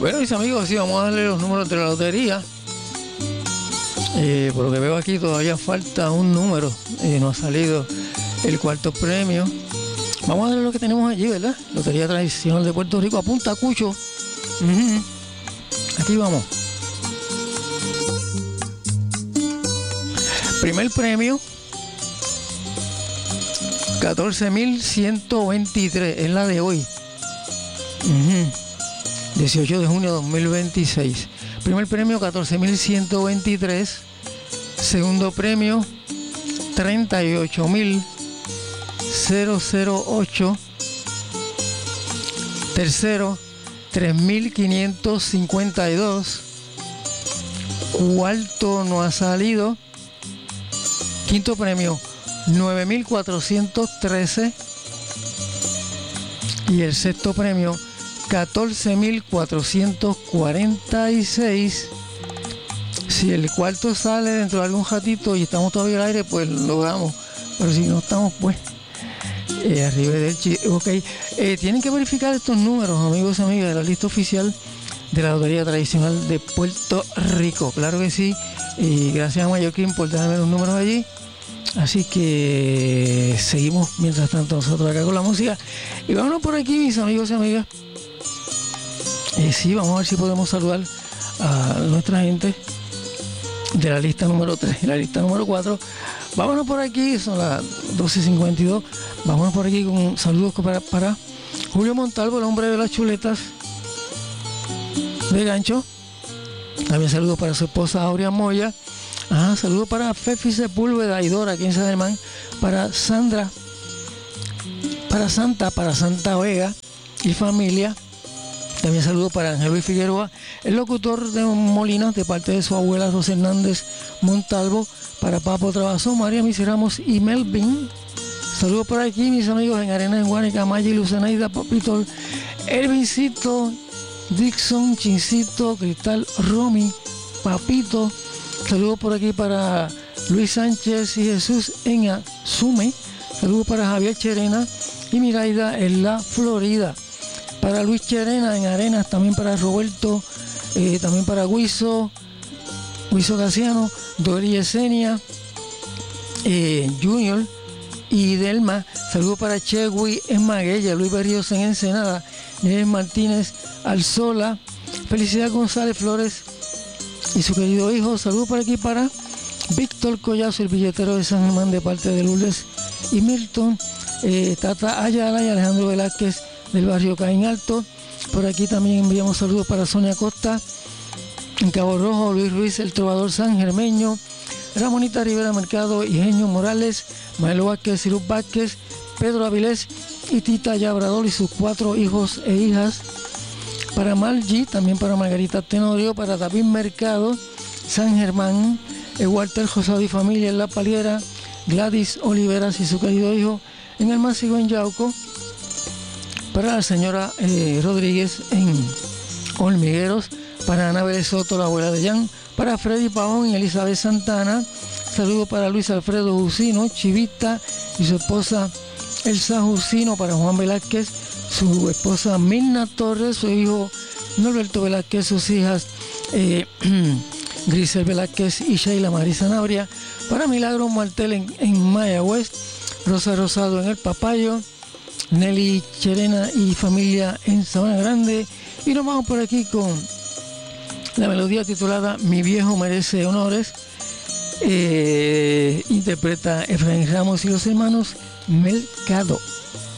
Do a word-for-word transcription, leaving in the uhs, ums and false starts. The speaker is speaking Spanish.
Bueno, mis amigos, sí, vamos a darle los números de la lotería. Eh, por lo que veo aquí todavía falta un número, eh, no ha salido el cuarto premio. Vamos a darle lo que tenemos allí, ¿verdad? Lotería Tradicional de Puerto Rico, apunta Cucho. Uh-huh. Aquí vamos. Primer premio, catorce mil ciento veintitrés, es la de hoy. Uh-huh. dieciocho de junio de dos mil veintiséis. Primer premio, catorce mil ciento veintitrés. Segundo premio, treinta y ocho mil ocho. Tercero, tres mil quinientos cincuenta y dos. Cuarto no ha salido. Quinto premio, nueve mil cuatrocientos trece. Y el sexto premio, catorce mil cuatrocientos cuarenta y seis. Si el cuarto sale dentro de algún ratito y estamos todavía al aire, pues lo damos. Pero si no estamos, pues eh, arriba del chiste. Ok, eh, tienen que verificar estos números, amigos y amigas, de la lista oficial de la Lotería Tradicional de Puerto Rico. Claro que sí. Y gracias a Mallorquín por darme los números allí. Así que seguimos mientras tanto nosotros acá con la música. Y vámonos por aquí, mis amigos y amigas. Eh, sí, vamos a ver si podemos saludar a nuestra gente de la lista número tres y la lista número cuatro. Vámonos por aquí, son las doce cincuenta y dos. Vámonos por aquí con saludos para, para Julio Montalvo, el hombre de las chuletas de gancho. También saludos para su esposa Aurea Moya. Ajá, saludos para Fefi Sepúlveda y Dora aquí en San Germán. Para Sandra, para Santa, para Santa Vega y familia. También saludos para Ángel Luis Figueroa, el locutor de Molinos, de parte de su abuela Rosa Hernández Montalvo. Para Papo Trabazón, María Misi Ramos y Melvin. Saludos por aquí, mis amigos en Arena, en Guánica, Maya, Lucenaida, Papito, Ervincito, Dixon, Chincito, Cristal, Romy, Papito. Saludos por aquí para Luis Sánchez y Jesús en Asume. Saludos para Javier Cherena y Miraida en la Florida. Para Luis Cherena en Arenas, también para Roberto, eh, también para Guiso, Guiso Casiano, Dori Yesenia, eh, Junior y Delma. Saludos para Chegui en Maguella, Luis Berríos en Ensenada, Nieves Martínez Alzola, Felicidad González Flores y su querido hijo. Saludos por aquí para Víctor Collazo, el billetero de San Germán, de parte de Lourdes y Milton, eh, Tata Ayala y Alejandro Velázquez del barrio Caín Alto. Por aquí también enviamos saludos para Sonia Costa en Cabo Rojo, Luis Ruiz, el trovador sangermeño, Ramonita Rivera Mercado, Ingenio Morales, Maelo Vázquez, Cirú Vázquez, Pedro Avilés y Tita Labrador y sus cuatro hijos e hijas. Para Margie, también para Margarita Tenorio, para David Mercado, San Germán, Walter Josado y familia en La Paliera, Gladys Oliveras y su querido hijo en el Másico en Yauco. Para la señora eh, Rodríguez en Hormigueros, para Anabel Soto, la abuela de Jan, para Freddy Pavón y Elizabeth Santana. Saludos para Luis Alfredo Jusino, Chivista y su esposa Elsa Jusino. Para Juan Velázquez, su esposa Mirna Torres, su hijo Norberto Velázquez, sus hijas eh, Grisel Velázquez y Sheila Marisa Nabria. Para Milagro Martel en, en Mayagüez, Rosa Rosado en El Papayo, Nelly Cherena y familia en Sabana Grande. Y nos vamos por aquí con la melodía titulada Mi viejo merece honores. Eh, interpreta Efraín Ramos y los hermanos Mercado.